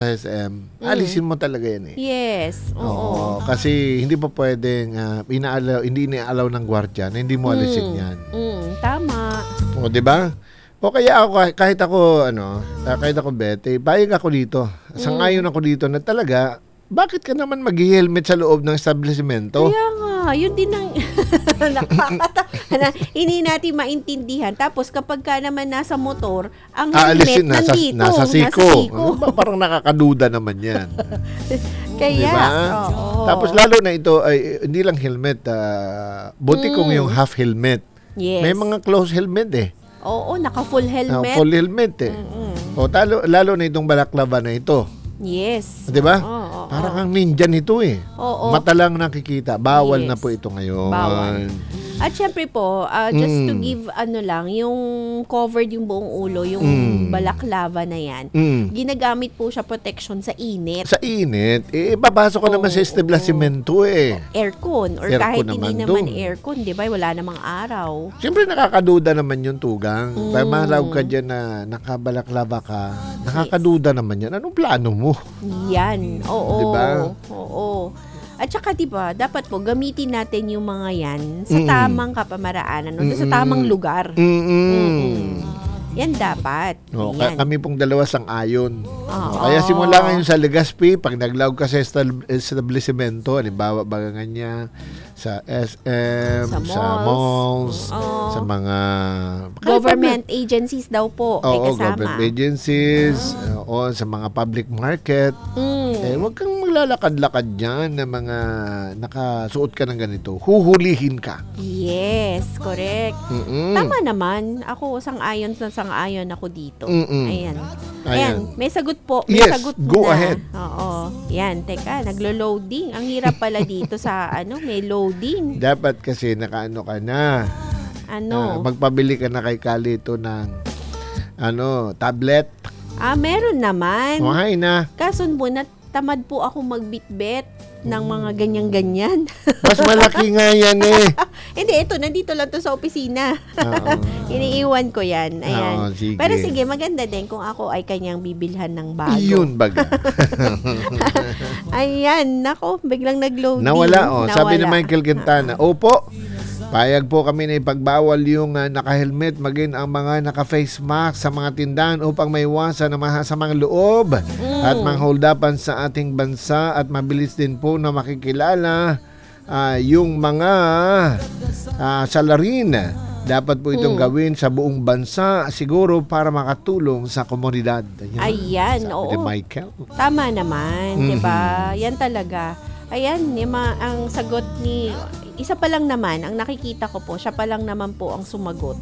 SM, alisin mo talaga yan eh. Yes. Oo. Kasi hindi pa pwedeng hindi ina-allow ng gwardiya na hindi mo alisin yan. Tama. O, di ba? O kaya ako, kahit ako Bete, bayag ako dito. Sangayon ako dito na talaga, bakit ka naman mag-helmet sa loob ng establishmento? Kaya nga, yun din ang hindi natin maintindihan. Tapos kapag ka naman nasa motor, ang helmet nandito. Nasa siko. Parang nakakaduda naman yan. Kaya, diba? Oo. Tapos lalo na ito, ay hindi lang helmet, buti kung yung half helmet. Yes. May mga close helmet eh. Oo, naka-full helmet. Full helmet eh. O, lalo na itong balaklava na ito. Yes. Diba? Oo. Parang ang ninja nito eh. Oo. Mata lang nakikita. Bawal na po ito ngayon. Bawal. At syempre po, just to give yung covered yung buong ulo, yung balaklava na yan, ginagamit po siya protection sa init. Sa init? Papasok ka naman sa establishmento eh. Aircon. Or kahit hindi naman aircon, di ba? Wala namang araw. Siyempre nakakaduda naman yung tugang. Dahil malawag ka dyan na nakabalaklava ka, nakakaduda naman yan. Anong plano mo? Yan. Oo. Diba? Oo. At saka diba, dapat po gamitin natin yung mga yan sa tamang kapamaraanan, sa tamang lugar. Yan dapat. No, yan. Kami pong dalawa sang-ayon. Kaya simula ngayon sa Legazpi, pag naglawag ka sa establishmento, halimbawa bagangan niya, sa SM, sa malls, sa mga government agencies daw po. Oo, government agencies, o sa mga public market. Huwag kang maglalakad-lakad dyan na mga nakasuot ka ng ganito. Huhulihin ka. Yes, correct. Tama naman. Ako, sang-ayon ako dito. Ayan. May sagot po. May sagot go na. ahead. Oo. Yan, teka, naglo-loading. Ang hirap pala dito sa may loading. Dapat kasi nakaano ka na. Magpabili ka na kay Kalito ng tablet. Meron naman. Hay na. Kaso muna, tamad po ako magbitbit ng mga ganyan-ganyan. Mas malaki nga yan eh. Hindi, ito, nandito lang to sa opisina. Iniiwan ko yan. Ayan. Sige. Pero sige, maganda din kung ako ay kanyang bibilhan ng bago. Iyon baga. Ayan, nako, biglang nag-loading. Nawala. Sabi ni Michael Quintana, opo, payag po kami na ipagbawal yung naka-helmet maging ang mga naka-face mask sa mga tindahan upang maiwasan ang masasamang loob at manghuldapan sa ating bansa at mabilis din po na makikilala yung mga salarin. Dapat po itong gawin sa buong bansa siguro para makatulong sa komunidad. Ayan, oo. Michael. Tama naman, di ba? Yan talaga. Ayan, ang sagot ni... Isa pa lang naman, ang nakikita ko po, siya pa lang naman po ang sumagot.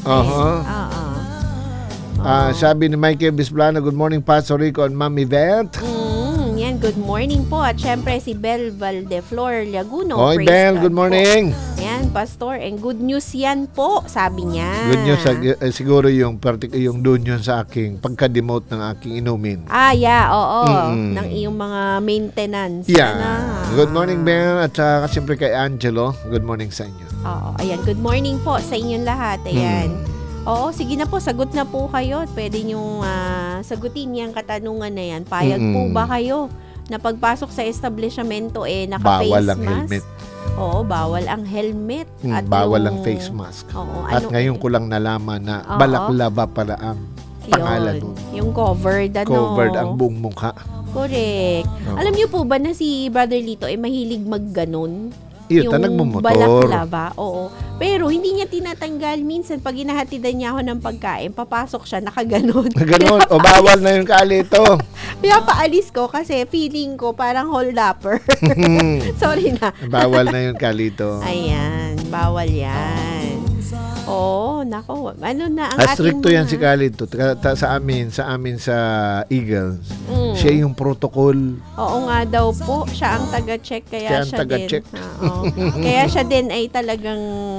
Sabi ni Michael Bisplano, good morning Pastor Rico and Ma'am Yvette. Yan, good morning po. At syempre si Bel Valdeflor Laguno. Oy, Bel, good morning. Po. Yan, Pastor. And good news yan po, sabi niya. Good news, siguro yung doon yun sa aking pagka-demote ng aking inumin. Yeah, oo. Ng iyong mga maintenance. Yeah. Good morning, Bel. At siyempre kay Angelo, good morning sa inyo. Oo, ayan. Good morning po sa inyong lahat. Ayan. Oo, sige na po, sagot na po kayo. Pwede niyong sagutin yung katanungan na yan. Payag po ba kayo na pagpasok sa establishmento naka-face mask? Bawal ang helmet. Oo, bawal ang helmet. At bawal ang face mask. Oo, at ngayon ko lang nalaman na balaklava pala ang pangalan nun. Yung covered, Covered ang buong mukha. Correct. Alam niyo po ba na si Brother Lito mahilig magganon? Yung nagmumotor. Balaklava, oo. Pero hindi niya tinatanggal. Minsan, pag hinahatidan niya ako ng pagkain, papasok siya, nakaganon. Ganon. O bawal na yung Kalito. Kaya paalis ko kasi feeling ko parang hold-upper. Sorry na. Bawal na yung Kalito. Ayan, bawal yan. Oo, nako. Ano na ang stricto yan si Kalito. Sa amin sa Eagles. Siya yung protocol. Oo nga daw po. Siya ang taga-check. Kaya siya din. Kaya siya din ay talagang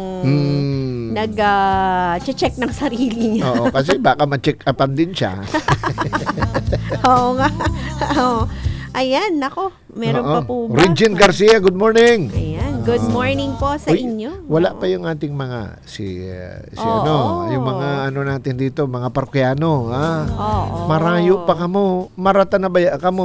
nag-check ng sarili niya. Oo, kasi baka ma-check upan din siya. Oo nga. Ayan, nako. Meron pa po ba? Regine Garcia, good morning. Ayan. Good morning po sa Uy, inyo. Wala pa yung ating mga Oo. yung mga natin dito, mga parokyaano, ha? Oo. Marayo pa kamo, marata na baya kamo.